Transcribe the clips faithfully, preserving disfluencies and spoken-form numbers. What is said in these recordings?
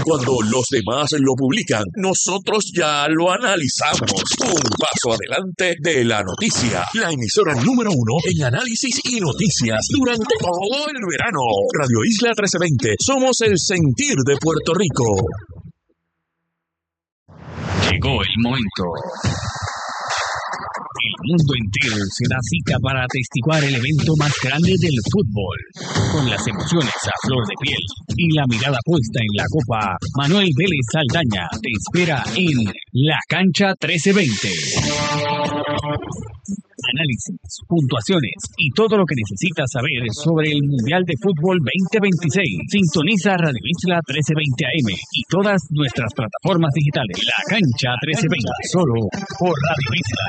Cuando los demás lo publican, nosotros ya lo analizamos. Un paso adelante de la noticia. La emisora número uno en análisis y noticias durante todo el verano. Radio Isla trece veinte. Somos el sentir de Puerto Rico. Llegó el momento. El mundo entero se da cita para atestiguar el evento más grande del fútbol. Con las emociones a flor de piel y la mirada puesta en la copa, Manuel Vélez Saldaña te espera en La Cancha trece veinte. Análisis, puntuaciones y todo lo que necesitas saber sobre el Mundial de Fútbol veinte veintiséis. Sintoniza Radio Isla trece veinte A M y todas nuestras plataformas digitales. La Cancha trece veinte, solo por Radio Isla.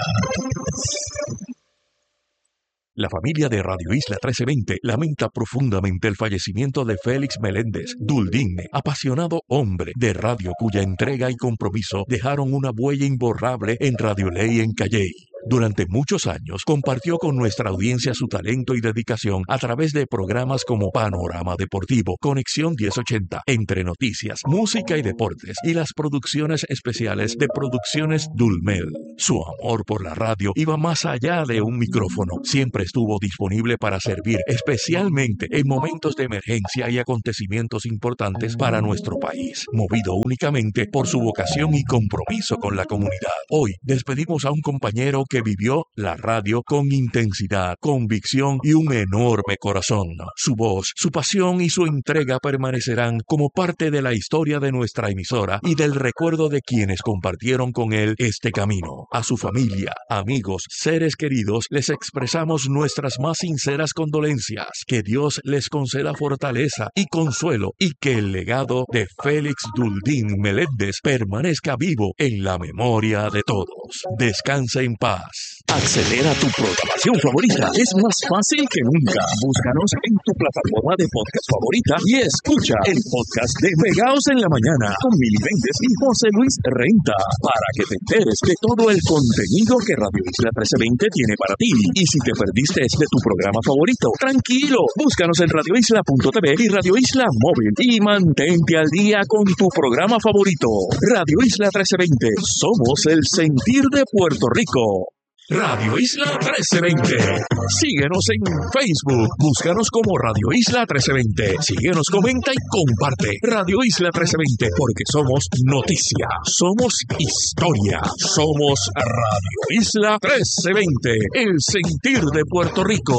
La familia de Radio Isla trece veinte lamenta profundamente el fallecimiento de Félix Meléndez Duldín, apasionado hombre de radio cuya entrega y compromiso dejaron una huella imborrable en Radio Ley en Calley. Durante muchos años compartió con nuestra audiencia su talento y dedicación a través de programas como Panorama Deportivo, Conexión diez ochenta, Entre Noticias, Música y Deportes y las producciones especiales de Producciones Dulmel. Su amor por la radio iba más allá de un micrófono. Siempre estuvo disponible para servir, especialmente en momentos de emergencia y acontecimientos importantes para nuestro país, movido únicamente por su vocación y compromiso con la comunidad. Hoy despedimos a un compañero que que vivió la radio con intensidad, convicción y un enorme corazón. Su voz, su pasión y su entrega permanecerán como parte de la historia de nuestra emisora y del recuerdo de quienes compartieron con él este camino. A su familia, amigos, seres queridos, les expresamos nuestras más sinceras condolencias. Que Dios les conceda fortaleza y consuelo y que el legado de Félix Duldín Meléndez permanezca vivo en la memoria de todos. Descanse en paz. Acceder a tu programación favorita es más fácil que nunca. Búscanos en tu plataforma de podcast favorita y escucha el podcast de Pegaos en la Mañana con Mili Méndez y José Luis Renta para que te enteres de todo el contenido que Radio Isla trece veinte tiene para ti. Y si te perdiste de tu programa favorito, tranquilo, búscanos en radio isla punto t v y Radio Isla Móvil y mantente al día con tu programa favorito. Radio Isla trece veinte, somos el sentir de Puerto Rico. Radio Isla trece veinte. Síguenos en Facebook. Búscanos como Radio Isla trece veinte. Síguenos, comenta y comparte. Radio Isla trece veinte, porque somos noticia, somos historia, somos Radio Isla trece veinte, el sentir de Puerto Rico.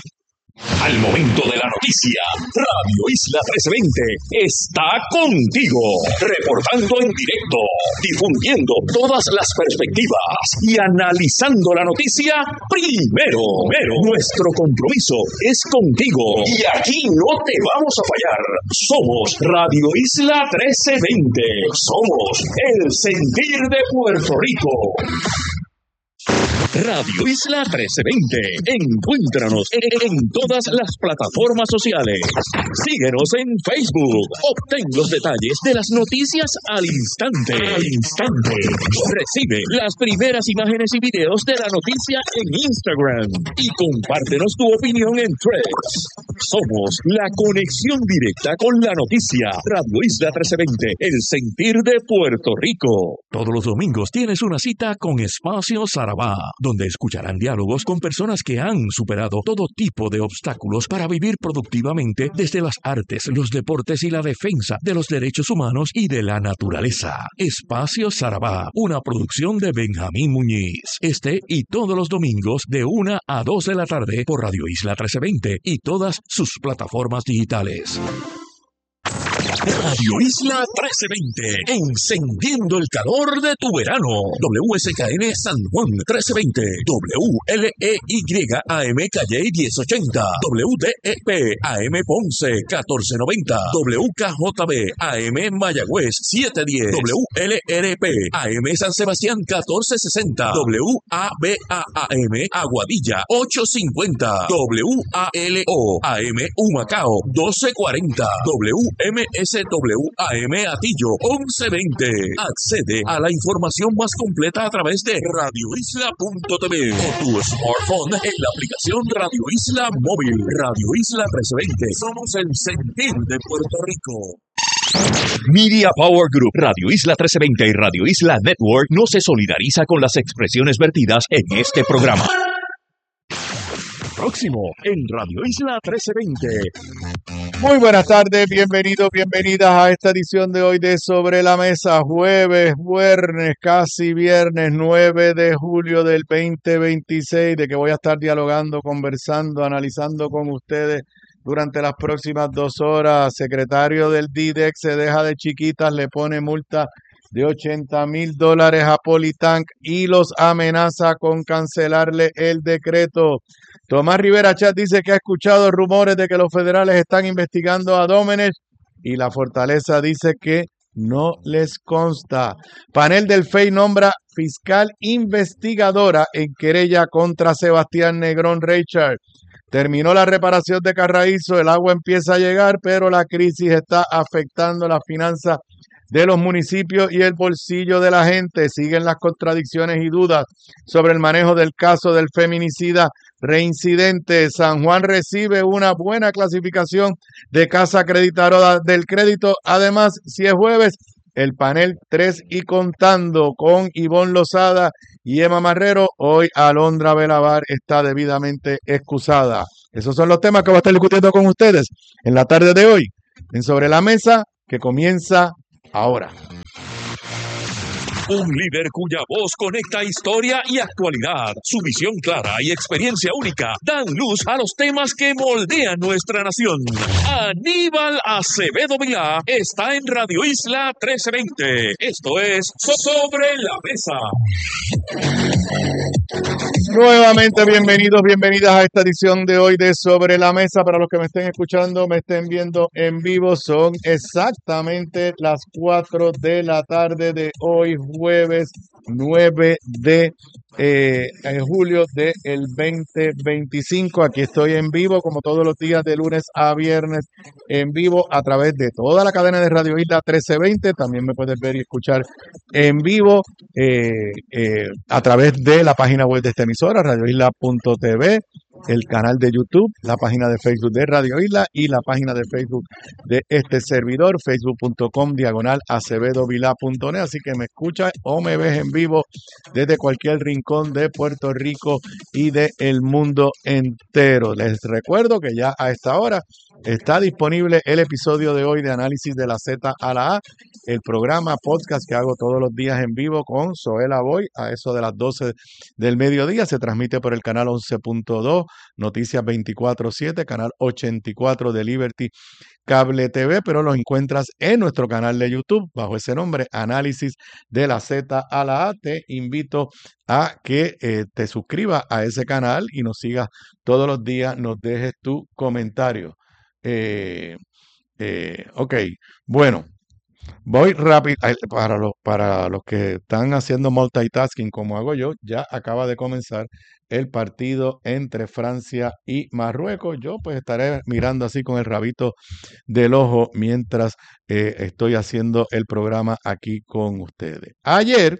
Al momento de la noticia, Radio Isla trece veinte está contigo, reportando en directo, difundiendo todas las perspectivas y analizando la noticia primero. Primero, nuestro compromiso es contigo y aquí no te vamos a fallar. Somos Radio Isla trece veinte, somos el sentir de Puerto Rico. Radio Isla trece veinte. Encuéntranos en, en todas las plataformas sociales. Síguenos en Facebook. Obtén los detalles de las noticias al instante. Al instante. Recibe las primeras imágenes y videos de la noticia en Instagram. Y compártenos tu opinión en Threads. Somos la conexión directa con la noticia. Radio Isla trece veinte. El sentir de Puerto Rico. Todos los domingos tienes una cita con Espacio Sarabá, donde escucharán diálogos con personas que han superado todo tipo de obstáculos para vivir productivamente desde las artes, los deportes y la defensa de los derechos humanos y de la naturaleza. Espacio Sarabá, una producción de Benjamín Muñiz. Este y todos los domingos de una a dos de la tarde por Radio Isla trece veinte y todas sus plataformas digitales. Radio Isla trece veinte, encendiendo el calor de tu verano. W S K N San Juan trece veinte, W L E Y A M Calley diez ochenta, W D E P A M Ponce catorce noventa, W K J B A M Mayagüez setecientos diez, W L R P A M San Sebastián catorce sesenta, W A B A A M Aguadilla ochocientos cincuenta, W A L O A M Humacao doce cuarenta, W M S W A M Atillo once veinte. Accede a la información más completa a través de radio isla punto t v o tu smartphone en la aplicación Radio Isla Móvil. Radio Isla trece veinte. Somos el sentir de Puerto Rico. Media Power Group, Radio Isla trece veinte y Radio Isla Network no se solidariza con las expresiones vertidas en este programa. Próximo en Radio Isla trece veinte. Muy buenas tardes, bienvenidos, bienvenidas a esta edición de hoy de Sobre la Mesa, jueves, viernes, casi viernes, nueve de julio del veinte veintiséis, de que voy a estar dialogando, conversando, analizando con ustedes durante las próximas dos horas. Secretario del D I D E C se deja de chiquitas, le pone multa de ochenta mil dólares a Politank y los amenaza con cancelarle el decreto. Tomás Rivera Chat dice que ha escuchado rumores de que los federales están investigando a Domenech y la Fortaleza dice que no les consta. Panel del F E I nombra fiscal investigadora en querella contra Sebastián Negrón Reichard. Terminó la reparación de Carraízo, el agua empieza a llegar, pero la crisis está afectando las finanzas de los municipios y el bolsillo de la gente. Siguen las contradicciones y dudas sobre el manejo del caso del feminicida reincidente. San Juan recibe una buena clasificación de Casa Acreditadora del Crédito. Además, si es jueves, el panel tres y contando con Ivonne Lozada y Emma Marrero. Hoy Alondra Belavar está debidamente excusada. Esos son los temas que voy a estar discutiendo con ustedes en la tarde de hoy en Sobre la Mesa, que comienza ahora. Un líder cuya voz conecta historia y actualidad. Su visión clara y experiencia única dan luz a los temas que moldean nuestra nación. Aníbal Acevedo Vilá está en Radio Isla trece veinte. Esto es Sobre la Mesa. Nuevamente bienvenidos, bienvenidas a esta edición de hoy de Sobre la Mesa. Para los que me estén escuchando, me estén viendo en vivo, son exactamente las cuatro de la tarde de hoy, jueves nueve de eh, julio del veinte veinticinco. Aquí estoy en vivo, como todos los días, de lunes a viernes, en vivo a través de toda la cadena de Radio Isla trece veinte. También me puedes ver y escuchar en vivo eh, eh, a través de la página web de esta emisora, radio isla punto t v, el canal de YouTube, la página de Facebook de Radio Isla y la página de Facebook de este servidor, facebook punto com diagonal acevedo vilá punto net. Así que me escuchas o me ves en vivo desde cualquier rincón de Puerto Rico y del mundo entero. Les recuerdo que ya a esta hora está disponible el episodio de hoy de Análisis de la Z a la A, el programa podcast que hago todos los días en vivo con Zoela Boy a eso de las doce del mediodía. Se transmite por el canal once punto dos, Noticias veinticuatro siete, canal ochenta y cuatro de Liberty Cable T V, pero los encuentras en nuestro canal de YouTube bajo ese nombre, Análisis de la Z a la A. Te invito a que eh, te suscribas a ese canal y nos sigas todos los días, nos dejes tu comentario. Eh, eh, ok, bueno, voy rápido para los, para los que están haciendo multitasking como hago yo. Ya acaba de comenzar el partido entre Francia y Marruecos. Yo pues estaré mirando así con el rabito del ojo mientras eh, estoy haciendo el programa aquí con ustedes. Ayer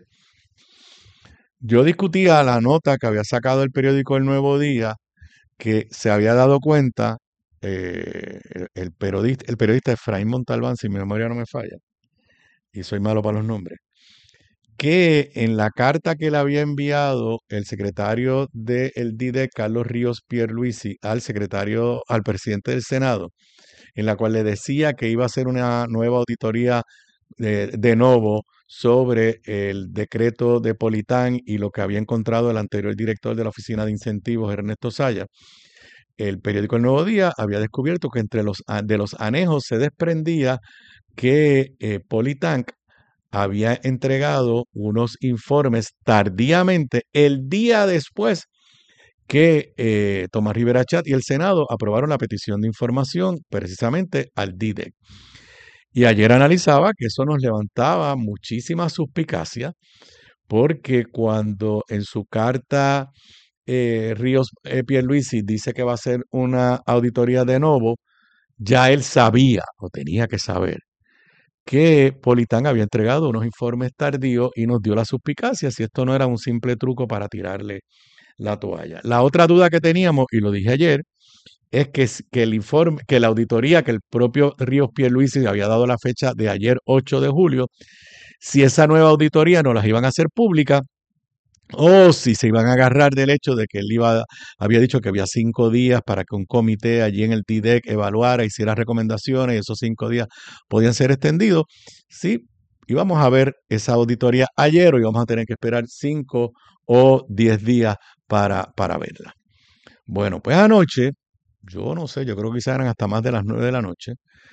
yo discutía la nota que había sacado el periódico El Nuevo Día, que se había dado cuenta eh, el, el periodista, el periodista Efraín Montalbán, si mi memoria no me falla, y soy malo para los nombres, que en la carta que le había enviado el secretario del D I D E C, Carlos Ríos Pierluisi, al secretario, al presidente del Senado, en la cual le decía que iba a hacer una nueva auditoría de, de nuevo sobre el decreto de Politán y lo que había encontrado el anterior director de la Oficina de Incentivos, Ernesto Saya. El periódico El Nuevo Día había descubierto que entre los de los anejos se desprendía que eh, Politank había entregado unos informes tardíamente el día después que eh, Tomás Rivera Chat y el Senado aprobaron la petición de información precisamente al D I D E C. Y ayer analizaba que eso nos levantaba muchísima suspicacia, porque cuando en su carta eh, Ríos eh, Pierluisi dice que va a hacer una auditoría de nuevo, ya él sabía o tenía que saber que Politán había entregado unos informes tardíos y nos dio la suspicacia si esto no era un simple truco para tirarle la toalla. La otra duda que teníamos, y lo dije ayer, es que, que el informe, que la auditoría, que el propio Ríos Pierluisi había dado la fecha de ayer, ocho de julio, si esa nueva auditoría no las iban a hacer públicas o si se iban a agarrar del hecho de que él iba, había dicho que había cinco días para que un comité allí en el T D E C evaluara, hiciera recomendaciones y esos cinco días podían ser extendidos. Sí, íbamos a ver esa auditoría ayer o íbamos a tener que esperar cinco o diez días para, para verla. Bueno, pues anoche, yo no sé, yo creo que quizás eran hasta más de las nueve de la noche,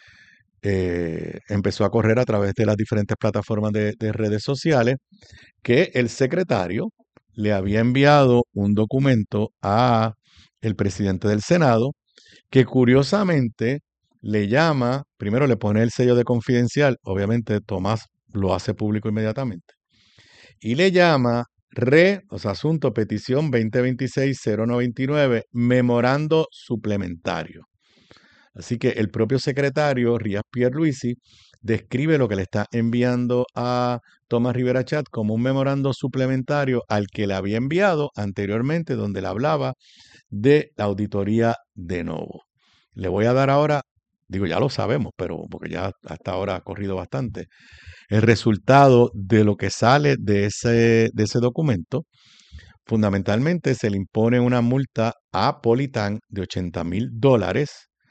eh, empezó a correr a través de las diferentes plataformas de, de redes sociales que el secretario le había enviado un documento a el presidente del Senado que curiosamente le llama, primero le pone el sello de confidencial, obviamente Tomás lo hace público inmediatamente, y le llama re, o sea, asunto petición veinte veintiséis cero noventa y nueve, memorando suplementario. Así que el propio secretario, Ríos Pierluisi, describe lo que le está enviando a Tomás Rivera Chat como un memorando suplementario al que le había enviado anteriormente, donde le hablaba de la auditoría de Novo. Le voy a dar ahora, digo, ya lo sabemos, pero porque ya hasta ahora ha corrido bastante, el resultado de lo que sale de ese, de ese documento. Fundamentalmente se le impone una multa a Politán de ochenta mil dólares.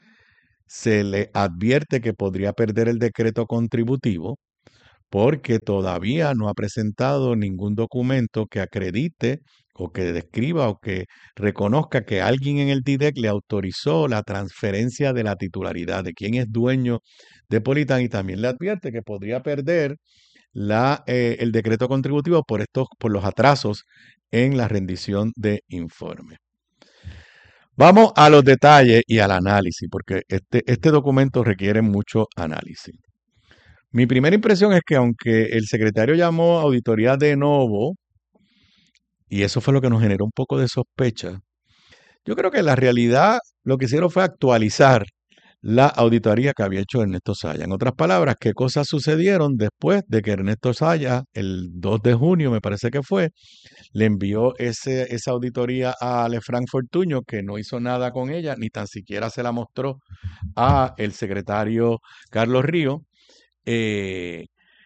Se le advierte que podría perder el decreto contributivo porque todavía no ha presentado ningún documento que acredite o que describa o que reconozca que alguien en el T D E C le autorizó la transferencia de la titularidad de quién es dueño de Politán, y también le advierte que podría perder la, eh, el decreto contributivo por, estos, por los atrasos en la rendición de informe. Vamos a los detalles y al análisis, porque este, este documento requiere mucho análisis. Mi primera impresión es que aunque el secretario llamó auditoría de Novo, y eso fue lo que nos generó un poco de sospecha, yo creo que en la realidad lo que hicieron fue actualizar la auditoría que había hecho Ernesto Saya. En otras palabras, qué cosas sucedieron después de que Ernesto Saya, el dos de junio me parece que fue, le envió ese, esa auditoría a Lefranc Fortuño, que no hizo nada con ella, ni tan siquiera se la mostró a el secretario Carlos Ríos. Eh,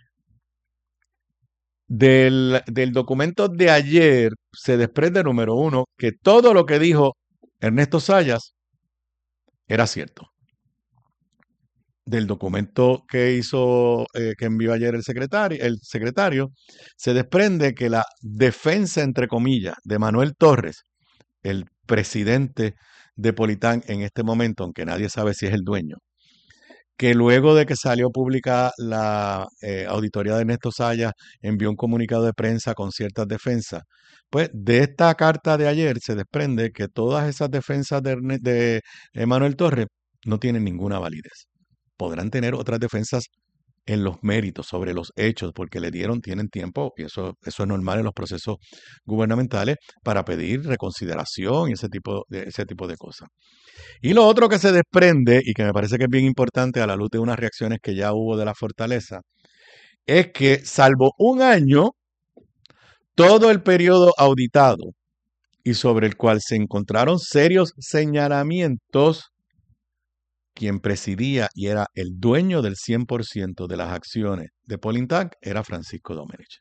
del, del documento de ayer se desprende, número uno, que todo lo que dijo Ernesto Sayas era cierto. Del documento que hizo, eh, que envió ayer el secretario, el secretario, se desprende que la defensa, entre comillas, de Manuel Torres, el presidente de Politán en este momento, aunque nadie sabe si es el dueño, que luego de que salió pública la eh, auditoría de Ernesto Sayas, envió un comunicado de prensa con ciertas defensas. Pues de esta carta de ayer se desprende que todas esas defensas de, de Manuel Torres no tienen ninguna validez. Podrán tener otras defensas en los méritos, sobre los hechos, porque le dieron, tienen tiempo, y eso, eso es normal en los procesos gubernamentales, para pedir reconsideración y ese tipo de, ese tipo de cosas. Y lo otro que se desprende, y que me parece que es bien importante a la luz de unas reacciones que ya hubo de la Fortaleza, es que salvo un año, todo el periodo auditado y sobre el cual se encontraron serios señalamientos, quien presidía y era el dueño del cien por ciento de las acciones de Politán era Francisco Domenech.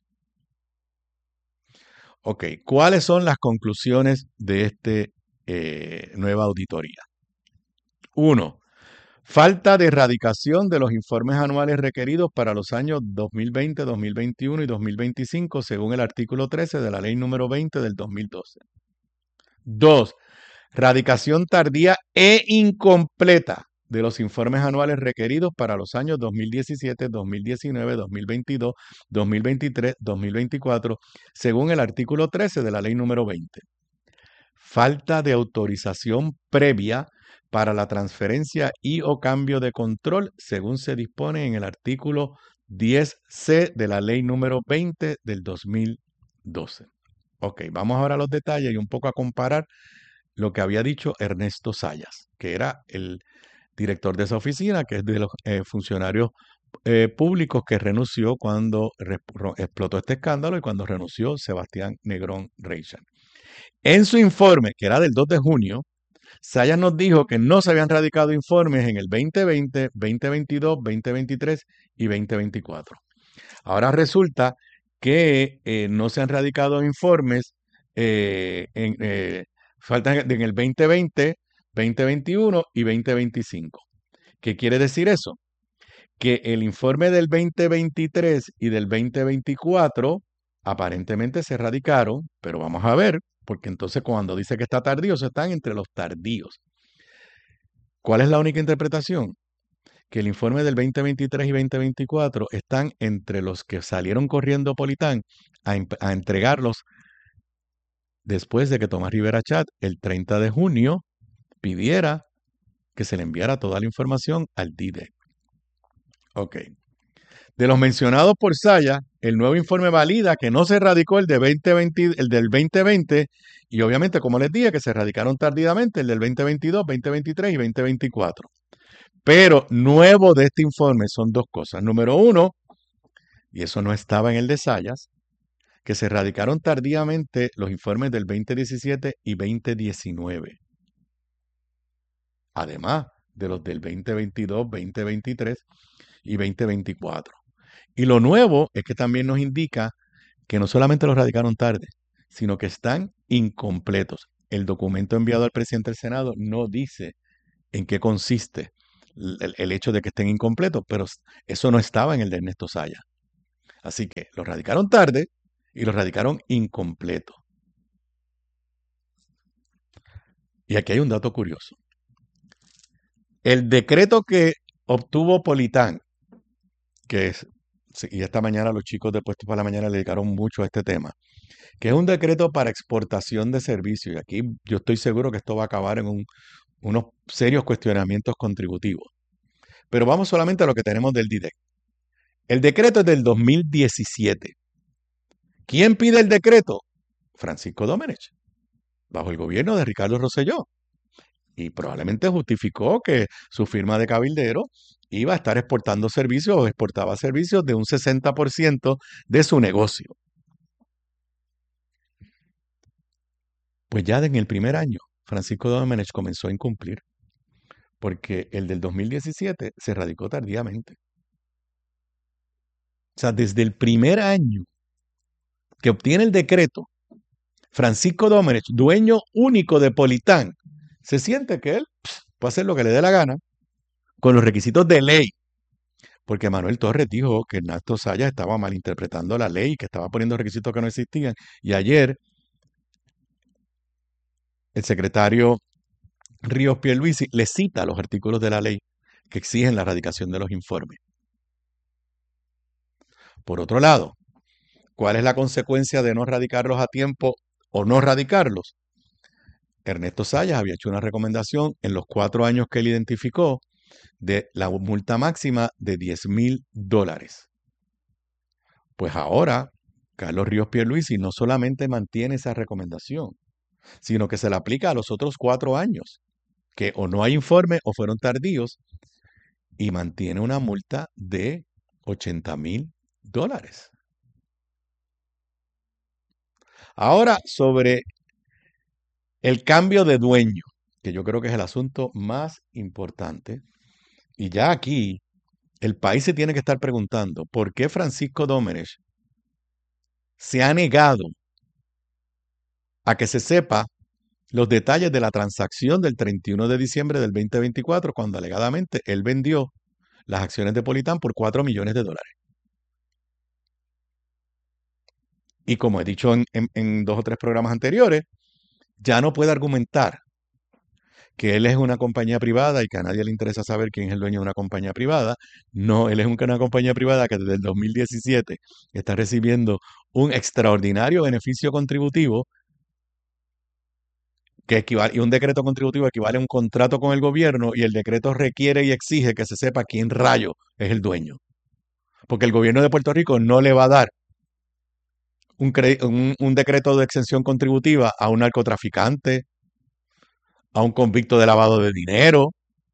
Ok, ¿cuáles son las conclusiones de esta eh, nueva auditoría? Uno, falta de erradicación de los informes anuales requeridos para los años dos mil veinte, dos mil veintiuno y dos mil veinticinco, según el artículo trece de la ley número veinte del dos mil doce. Dos, radicación tardía e incompleta de los informes anuales requeridos para los años dos mil diecisiete, dos mil diecinueve, dos mil veintidós, dos mil veintitrés, dos mil veinticuatro, según el artículo trece de la ley número veinte. Falta de autorización previa para la transferencia y o cambio de control, según se dispone en el artículo diez ce de la ley número veinte del dos mil doce. Ok, vamos ahora a los detalles y un poco a comparar lo que había dicho Ernesto Sayas, que era el director de esa oficina, que es de los eh, funcionarios eh, públicos que renunció cuando re, explotó este escándalo y cuando renunció Sebastián Negrón Reichard. En su informe, que era del dos de junio, Sayas nos dijo que no se habían radicado informes en el veinte veinte, veinte veintidós, veinte veintitrés y veinte veinticuatro. Ahora resulta que eh, no se han radicado informes eh, en, eh, faltan en el veinte veinte, veinte veintiuno y veinte veinticinco. ¿Qué quiere decir eso? Que el informe del veinte veintitrés y del veinte veinticuatro aparentemente se radicaron, pero vamos a ver, porque entonces cuando dice que está tardío, se están entre los tardíos. ¿Cuál es la única interpretación? Que el informe del veinte veintitrés y veinte veinticuatro están entre los que salieron corriendo Politán a, a entregarlos después de que Tomás Rivera Chat el treinta de junio pidiera que se le enviara toda la información al D I D E. Ok. De los mencionados por Sayas, el nuevo informe valida que no se radicó el, de veinte veinte, el del veinte veinte y obviamente, como les dije, que se radicaron tardíamente el del veinte veintidós, veinte veintitrés y veinte veinticuatro. Pero nuevo de este informe son dos cosas. Número uno, y eso no estaba en el de Sayas, que se radicaron tardíamente los informes del veinte diecisiete y veinte diecinueve. Además de los del veinte veintidós, veinte veintitrés y veinte veinticuatro. Y lo nuevo es que también nos indica que no solamente los radicaron tarde, sino que están incompletos. El documento enviado al presidente del Senado no dice en qué consiste el, el hecho de que estén incompletos, pero eso no estaba en el de Ernesto Sayas. Así que los radicaron tarde y los radicaron incompletos. Y aquí hay un dato curioso. El decreto que obtuvo Politán, que es, y esta mañana los chicos de Puestos para la Mañana le dedicaron mucho a este tema, que es un decreto para exportación de servicios. Y aquí yo estoy seguro que esto va a acabar en un, unos serios cuestionamientos contributivos. Pero vamos solamente a lo que tenemos del D I D E C. El decreto es del dos mil diecisiete. ¿Quién pide el decreto? Francisco Domenech, bajo el gobierno de Ricardo Rosselló. Y probablemente justificó que su firma de cabildero iba a estar exportando servicios o exportaba servicios de un sesenta por ciento de su negocio. Pues ya en el primer año, Francisco Domenech comenzó a incumplir, porque el del dos mil diecisiete se radicó tardíamente. O sea, desde el primer año que obtiene el decreto, Francisco Domenech, dueño único de Politán, se siente que él pff, puede hacer lo que le dé la gana con los requisitos de ley. Porque Manuel Torres dijo que Ernesto Sayas estaba malinterpretando la ley, que estaba poniendo requisitos que no existían. Y ayer el secretario Ríos Pierluisi le cita los artículos de la ley que exigen la erradicación de los informes. Por otro lado, ¿cuál es la consecuencia de no radicarlos a tiempo o no radicarlos? Ernesto Sayas había hecho una recomendación en los cuatro años que él identificó de la multa máxima de diez mil dólares. Pues ahora, Carlos Ríos Pierluisi no solamente mantiene esa recomendación, sino que se la aplica a los otros cuatro años, que o no hay informe o fueron tardíos, y mantiene una multa de ochenta mil dólares. Ahora, sobre el cambio de dueño, que yo creo que es el asunto más importante, y ya aquí el país se tiene que estar preguntando por qué Francisco Domenech se ha negado a que se sepa los detalles de la transacción del treinta y uno de diciembre del veinte veinticuatro, cuando alegadamente él vendió las acciones de Politán por cuatro millones de dólares. Y como he dicho en, en, en dos o tres programas anteriores, ya no puede argumentar que él es una compañía privada y que a nadie le interesa saber quién es el dueño de una compañía privada. No, él es una compañía privada que desde el dos mil diecisiete está recibiendo un extraordinario beneficio contributivo que equivale, y un decreto contributivo equivale a un contrato con el gobierno, y el decreto requiere y exige que se sepa quién rayo es el dueño. Porque el gobierno de Puerto Rico no le va a dar un, un, un decreto de exención contributiva a un narcotraficante, a un convicto de lavado de dinero.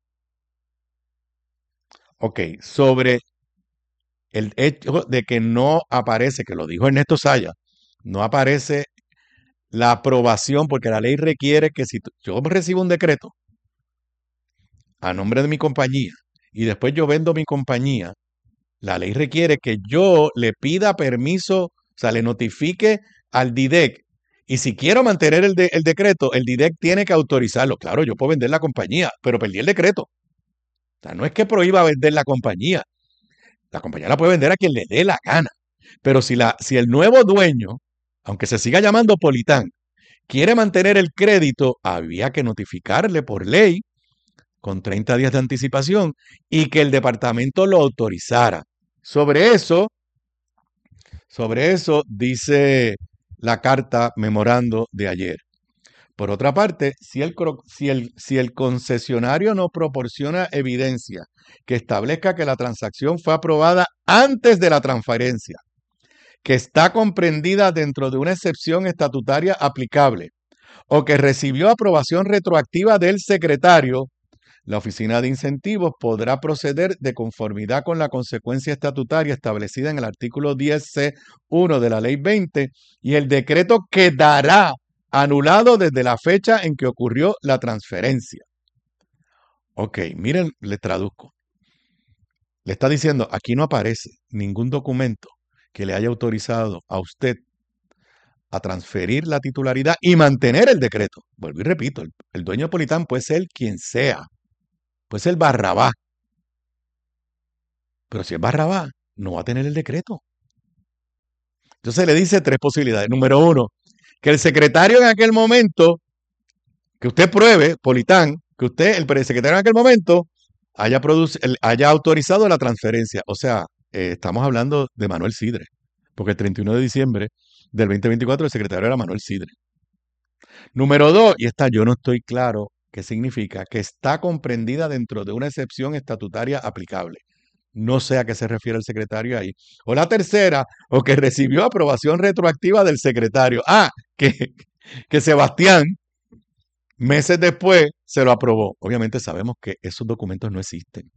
Ok, sobre el hecho de que no aparece, que lo dijo Ernesto Sayas, no aparece la aprobación, porque la ley requiere que si tú- yo recibo un decreto a nombre de mi compañía y después yo vendo mi compañía, la ley requiere que yo le pida permiso, o sea, le notifique al D I D E C. Y si quiero mantener el, de- el decreto, el D I D E C tiene que autorizarlo. Claro, yo puedo vender la compañía, pero perdí el decreto. O sea, no es que prohíba vender la compañía. La compañía la puede vender a quien le dé la gana. Pero si, la, si el nuevo dueño, aunque se siga llamando Politán, quiere mantener el crédito, había que notificarle por ley con treinta días de anticipación y que el departamento lo autorizara. Sobre eso, sobre eso dice la carta memorando de ayer. Por otra parte, si el, si el, si el concesionario no proporciona evidencia que establezca que la transacción fue aprobada antes de la transferencia, que está comprendida dentro de una excepción estatutaria aplicable o que recibió aprobación retroactiva del secretario, la Oficina de Incentivos podrá proceder de conformidad con la consecuencia estatutaria establecida en el artículo diez C uno de la Ley veinte y el decreto quedará anulado desde la fecha en que ocurrió la transferencia. Ok, miren, le traduzco. Le está diciendo, aquí no aparece ningún documento que le haya autorizado a usted a transferir la titularidad y mantener el decreto. Vuelvo y repito, el, el dueño de Politán puede ser quien sea, puede ser Barrabás, pero si es Barrabás, no va a tener el decreto. Entonces le dice tres posibilidades. Número uno, que el secretario en aquel momento, que usted pruebe, Politán, que usted, el secretario en aquel momento, haya, haya autorizado la transferencia. O sea, eh, estamos hablando de Manuel Sidre, porque el treinta y uno de diciembre del veinte veinticuatro el secretario era Manuel Sidre. Número dos, y esta yo no estoy claro qué significa, que está comprendida dentro de una excepción estatutaria aplicable. No sé a qué se refiere el secretario ahí. O la tercera, o que recibió aprobación retroactiva del secretario. Ah, que, que Sebastián, meses después, se lo aprobó. Obviamente sabemos que esos documentos no existen.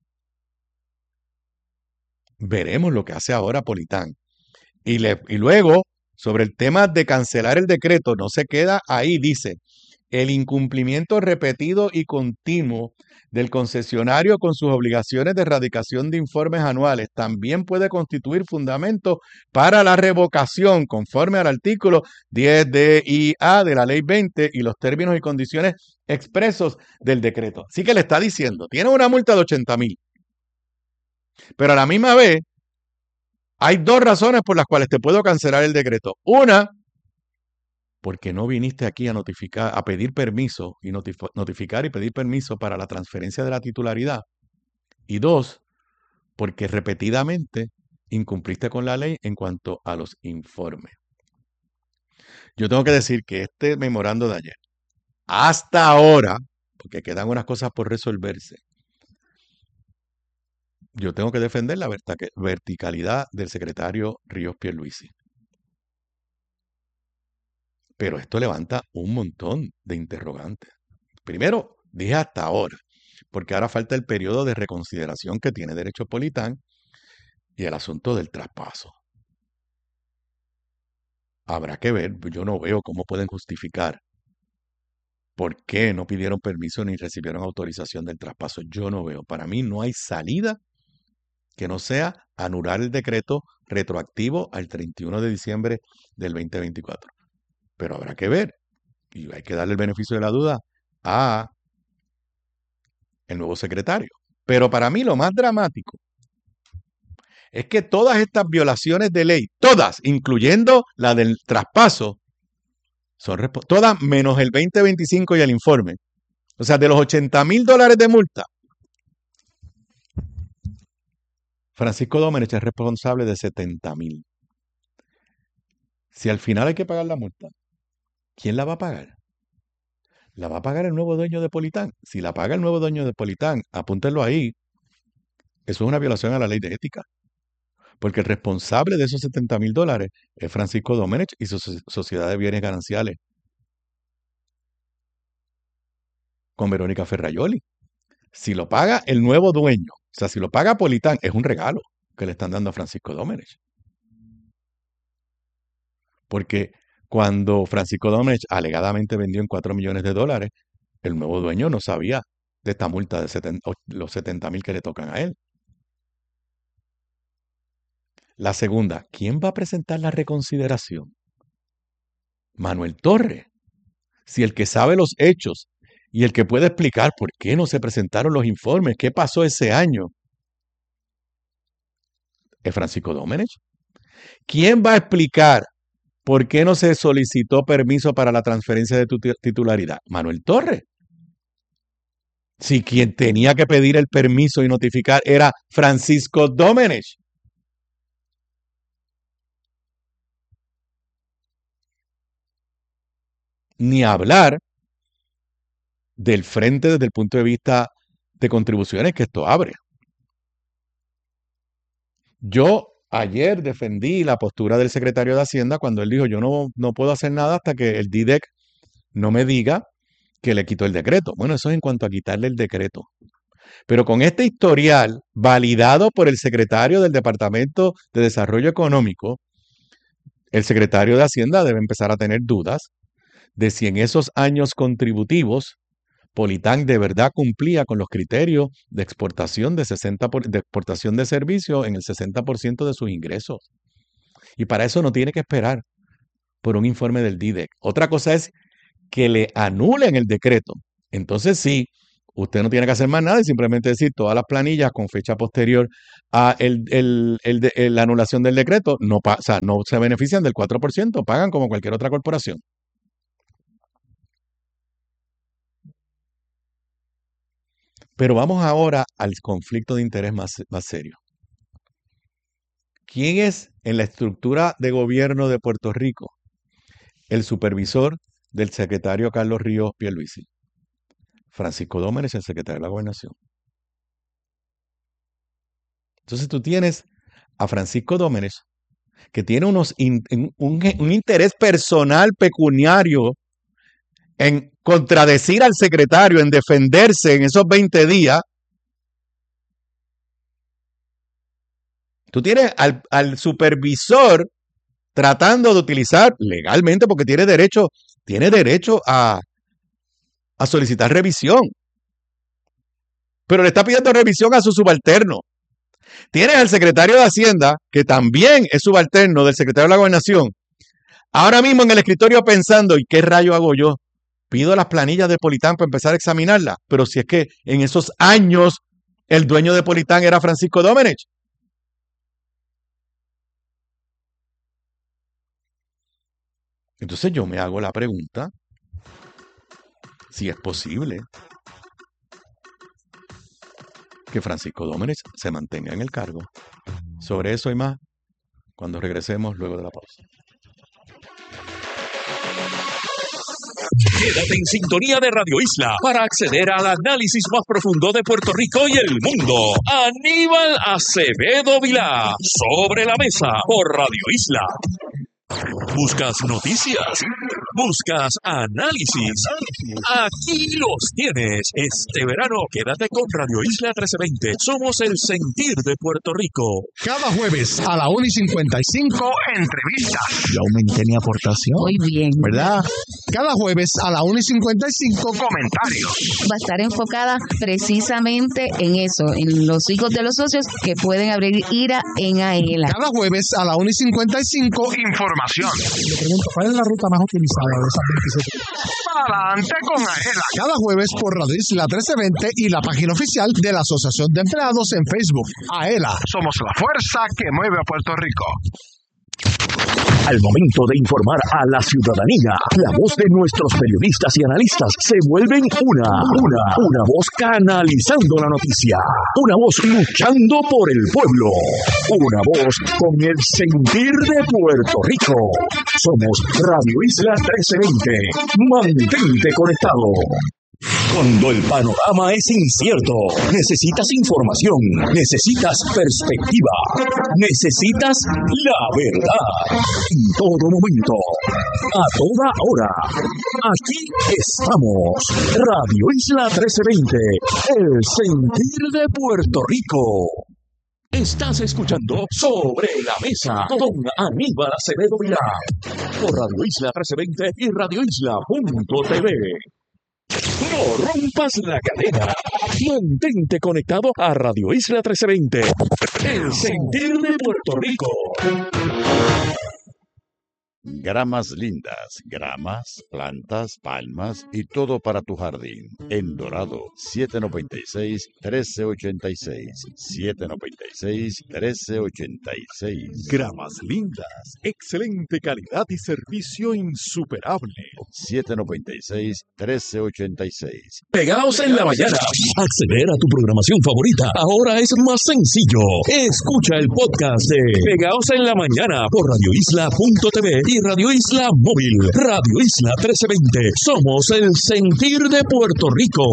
Veremos lo que hace ahora Politán. Y, le, y luego, sobre el tema de cancelar el decreto, no se queda ahí, dice, el incumplimiento repetido y continuo del concesionario con sus obligaciones de erradicación de informes anuales también puede constituir fundamento para la revocación conforme al artículo diez D I A de la Ley veinte y los términos y condiciones expresos del decreto. Así que le está diciendo, tiene una multa de ochenta mil, pero a la misma vez hay dos razones por las cuales te puedo cancelar el decreto. Una, porque no viniste aquí a notificar, a pedir permiso y notif- notificar y pedir permiso para la transferencia de la titularidad. Y dos, porque repetidamente incumpliste con la ley en cuanto a los informes. Yo tengo que decir que este memorando de ayer, hasta ahora, porque quedan unas cosas por resolverse, yo tengo que defender la verticalidad del secretario Ríos Pierluisi. Pero esto levanta un montón de interrogantes. Primero, dije hasta ahora, porque ahora falta el periodo de reconsideración que tiene derecho Politán y el asunto del traspaso. Habrá que ver, yo no veo cómo pueden justificar por qué no pidieron permiso ni recibieron autorización del traspaso. Yo no veo. Para mí no hay salida que no sea anular el decreto retroactivo al treinta y uno de diciembre del veinte veinticuatro. Pero habrá que ver, y hay que darle el beneficio de la duda a el nuevo secretario. Pero para mí lo más dramático es que todas estas violaciones de ley, todas, incluyendo la del traspaso, son todas menos el veinte veinticinco y el informe. O sea, de los ochenta mil dólares de multa, Francisco Domenech es responsable de setenta mil. Si al final hay que pagar la multa, ¿quién la va a pagar? La va a pagar el nuevo dueño de Politán. Si la paga el nuevo dueño de Politán, apúntenlo ahí, eso es una violación a la ley de ética. Porque el responsable de esos setenta mil dólares es Francisco Domenech y su sociedad de bienes gananciales con Verónica Ferraioli. Si lo paga el nuevo dueño, o sea, si lo paga Politán, es un regalo que le están dando a Francisco Domenech. Porque Cuando Francisco Domenech alegadamente vendió en cuatro millones de dólares, el nuevo dueño no sabía de esta multa de setenta, los setenta mil que le tocan a él. La segunda, ¿quién va a presentar la reconsideración? Manuel Torres. Si el que sabe los hechos y el que puede explicar por qué no se presentaron los informes, qué pasó ese año, es Francisco Domenech. ¿Quién va a explicar por qué no se solicitó permiso para la transferencia de tu titularidad? Manuel Torres. Si quien tenía que pedir el permiso y notificar era Francisco Domenech. Ni hablar del frente desde el punto de vista de contribuciones que esto abre. Yo ayer defendí la postura del secretario de Hacienda cuando él dijo, yo no, no puedo hacer nada hasta que el D I D E C no me diga que le quitó el decreto. Bueno, eso es en cuanto a quitarle el decreto. Pero con este historial validado por el secretario del Departamento de Desarrollo Económico, el secretario de Hacienda debe empezar a tener dudas de si en esos años contributivos Politán de verdad cumplía con los criterios de exportación de, sesenta por, de exportación de servicios en el sesenta por ciento de sus ingresos. Y para eso no tiene que esperar por un informe del D I D E C. Otra cosa es que le anulen el decreto. Entonces sí, usted no tiene que hacer más nada y simplemente decir todas las planillas con fecha posterior a el, el, el, el, la anulación del decreto no, o sea, no se benefician del cuatro por ciento, pagan como cualquier otra corporación. Pero vamos ahora al conflicto de interés más, más serio. ¿Quién es en la estructura de gobierno de Puerto Rico el supervisor del secretario Carlos Ríos Pierluisi? Francisco Domenech, el secretario de la Gobernación. Entonces tú tienes a Francisco Domenech, que tiene unos in, un, un interés personal pecuniario en contradecir al secretario, en defenderse en esos veinte días. Tú tienes al, al supervisor tratando de utilizar legalmente, porque tiene derecho, tiene derecho a, a solicitar revisión. Pero le está pidiendo revisión a su subalterno. Tienes al secretario de Hacienda, que también es subalterno del secretario de la Gobernación, ahora mismo en el escritorio pensando, ¿y qué rayo hago yo? Pido las planillas de Politán para empezar a examinarlas. Pero si es que en esos años el dueño de Politán era Francisco Domenech. Entonces yo me hago la pregunta si es posible que Francisco Domenech se mantenga en el cargo. Sobre eso y más cuando regresemos luego de la pausa. Quédate en sintonía de Radio Isla para acceder al análisis más profundo de Puerto Rico y el mundo. Aníbal Acevedo Vilá, Sobre la Mesa por Radio Isla. ¿Buscas noticias? ¿Buscas análisis? Aquí los tienes. Este verano quédate con Radio Isla trece veinte. Somos el sentir de Puerto Rico. Cada jueves a la una y cincuenta y cinco, entrevistas. Yo aumenté mi aportación. Muy bien. ¿Verdad? Cada jueves a la una y cincuenta y cinco, comentarios. Va a estar enfocada precisamente en eso, en los hijos de los socios que pueden abrir ira en AELA. Cada jueves a la una y cincuenta y cinco, información. Le pregunto, ¿cuál es la ruta más utilizada de esas veintisiete? Adelante con AELA. Cada jueves por Radio Isla trece veinte y la página oficial de la Asociación de Empleados en Facebook. AELA, somos la fuerza que mueve a Puerto Rico. Al momento de informar a la ciudadanía, la voz de nuestros periodistas y analistas se vuelven una, una, una voz canalizando la noticia, una voz luchando por el pueblo, una voz con el sentir de Puerto Rico. Somos Radio Isla trece veinte. Mantente conectado. Cuando el panorama es incierto, necesitas información, necesitas perspectiva, necesitas la verdad. En todo momento, a toda hora. Aquí estamos. Radio Isla trece veinte, el sentir de Puerto Rico. Estás escuchando Sobre la Mesa con Aníbal Acevedo Vilá por Radio Isla trece veinte y radio isla punto t v. No rompas la cadena. Mantente conectado a Radio Isla trece veinte. El sentir de Puerto Rico. Gramas lindas, gramas, plantas, palmas y todo para tu jardín. En Dorado, siete noventa y seis, trece ochenta y seis. siete noventa y seis, trece ochenta y seis. Gramas lindas, excelente calidad y servicio insuperable. siete noventa y seis, trece ochenta y seis. Pegaos en la mañana. Acceder a tu programación favorita ahora es más sencillo. Escucha el podcast de Pegaos en la mañana por radio isla punto t v y Radio Isla Móvil. Radio Isla trece veinte. Somos el sentir de Puerto Rico.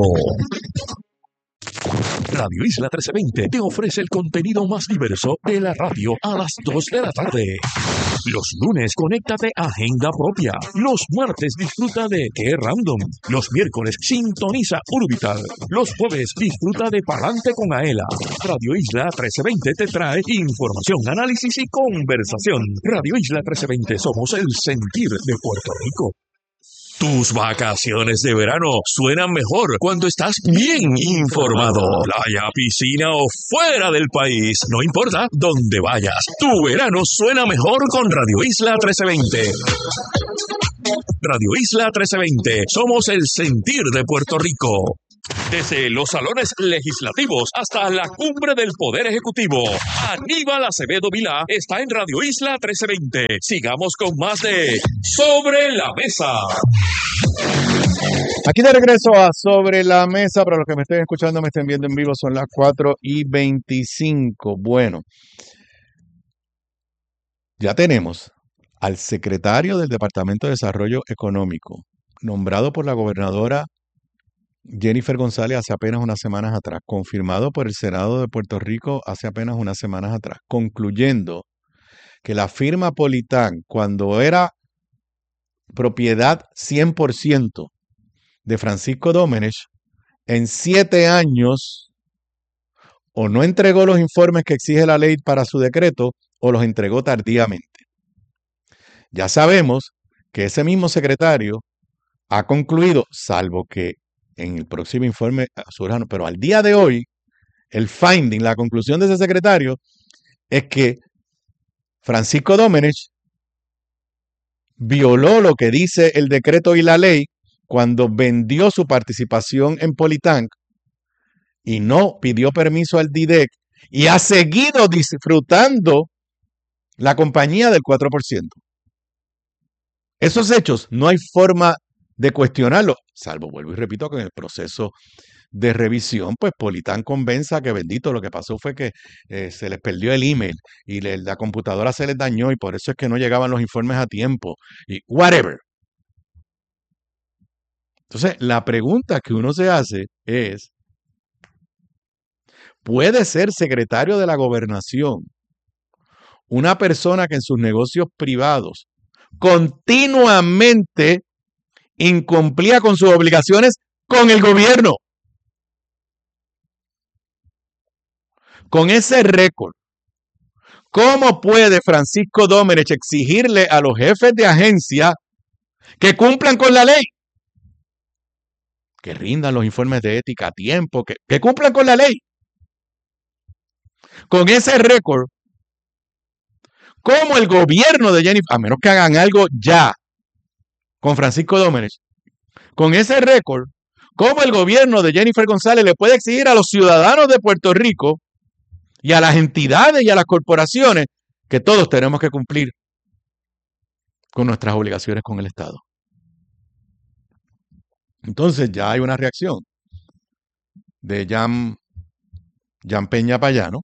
Radio Isla trece veinte te ofrece el contenido más diverso de la radio a las dos de la tarde. Los lunes, conéctate a Agenda Propia. Los martes, disfruta de Qué Random. Los miércoles, sintoniza Urbital. Los jueves, disfruta de Palante con Aela. Radio Isla trece veinte te trae información, análisis y conversación. Radio Isla trece veinte, somos el sentir de Puerto Rico. Tus vacaciones de verano suenan mejor cuando estás bien informado. Playa, piscina o fuera del país, no importa dónde vayas. Tu verano suena mejor con Radio Isla trece veinte. Radio Isla trece veinte, somos el sentir de Puerto Rico. Desde los salones legislativos hasta la cumbre del Poder Ejecutivo, Aníbal Acevedo Vilá está en Radio Isla trece veinte. Sigamos con más de Sobre la Mesa. Aquí de regreso a Sobre la Mesa. Para los que me estén escuchando, me estén viendo en vivo, son las cuatro y veinticinco. Bueno, ya tenemos al secretario del Departamento de Desarrollo Económico, nombrado por la gobernadora Jennifer González hace apenas unas semanas atrás, confirmado por el Senado de Puerto Rico hace apenas unas semanas atrás, concluyendo que la firma Politán, cuando era propiedad cien por ciento de Francisco Domenech, en siete años o no entregó los informes que exige la ley para su decreto o los entregó tardíamente. Ya sabemos que ese mismo secretario ha concluido, salvo que en el próximo informe surja, pero al día de hoy, el finding, la conclusión de ese secretario es que Francisco Domenech violó lo que dice el decreto y la ley cuando vendió su participación en Politank y no pidió permiso al D I D E C y ha seguido disfrutando la compañía del cuatro por ciento. Esos hechos no hay forma de cuestionarlo, salvo, vuelvo y repito, que en el proceso de revisión, pues Politán convenza que bendito, lo que pasó fue que eh, se les perdió el email y le, la computadora se les dañó y por eso es que no llegaban los informes a tiempo y whatever. Entonces, la pregunta que uno se hace es, ¿puede ser secretario de la gobernación una persona que en sus negocios privados continuamente incumplía con sus obligaciones con el gobierno? Con ese récord, ¿cómo puede Francisco Domenech exigirle a los jefes de agencia que cumplan con la ley? Que rindan los informes de ética a tiempo, que, que cumplan con la ley. Con ese récord, ¿cómo el gobierno de Jennifer, a menos que hagan algo ya con Francisco Domenech, con ese récord, cómo el gobierno de Jennifer González le puede exigir a los ciudadanos de Puerto Rico y a las entidades y a las corporaciones que todos tenemos que cumplir con nuestras obligaciones con el Estado? Entonces ya hay una reacción de Jan, Jan Peña Payano,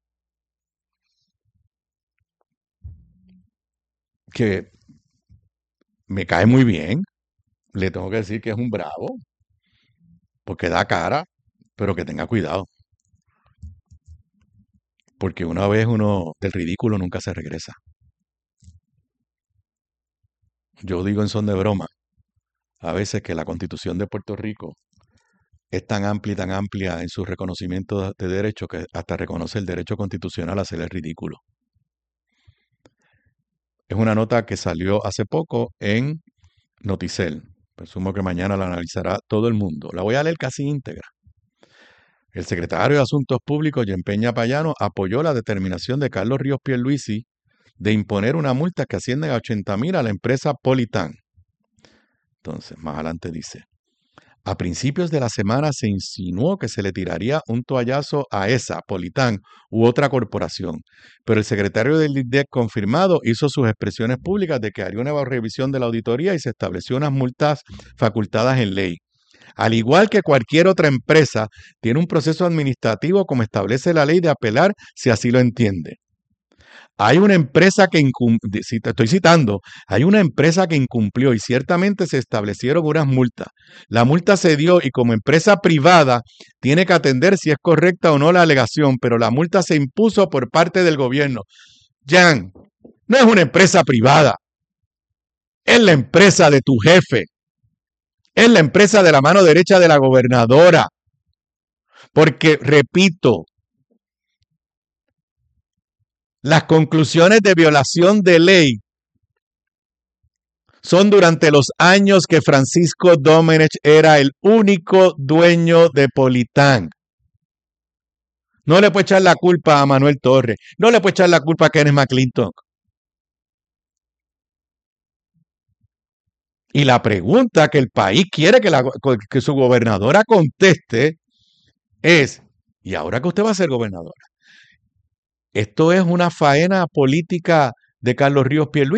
que me cae muy bien. Le tengo que decir que es un bravo, porque da cara, pero que tenga cuidado. Porque una vez uno del ridículo nunca se regresa. Yo digo en son de broma, a veces que la Constitución de Puerto Rico es tan amplia y tan amplia en su reconocimiento de derechos que hasta reconoce el derecho constitucional a hacer el ridículo. Es una nota que salió hace poco en Noticel. Presumo que mañana la analizará todo el mundo. La voy a leer casi íntegra. El secretario de Asuntos Públicos, Jean Peña Payano, apoyó la determinación de Carlos Ríos Pierluisi de imponer una multa que asciende a ochenta mil a la empresa Politán. Entonces, más adelante dice, a principios de la semana se insinuó que se le tiraría un toallazo a esa, Politán, u otra corporación, pero el secretario del I D E C confirmado hizo sus expresiones públicas de que haría una revisión de la auditoría y se estableció unas multas facultadas en ley. Al igual que cualquier otra empresa, tiene un proceso administrativo como establece la ley de apelar si así lo entiende. Hay una empresa que incumplió, estoy citando, hay una empresa que incumplió y ciertamente se establecieron unas multas. La multa se dio y como empresa privada tiene que atender si es correcta o no la alegación, pero la multa se impuso por parte del gobierno. Jan, no es una empresa privada, es la empresa de tu jefe, es la empresa de la mano derecha de la gobernadora. Porque, repito, las conclusiones de violación de ley son durante los años que Francisco Domenech era el único dueño de Politán. No le puede echar la culpa a Manuel Torres, no le puede echar la culpa a Kenneth McClintock. Y la pregunta que el país quiere que, la, que su gobernadora conteste es, ¿y ahora que usted va a ser gobernadora? Esto es una faena política de Carlos Ríos Pierluisi.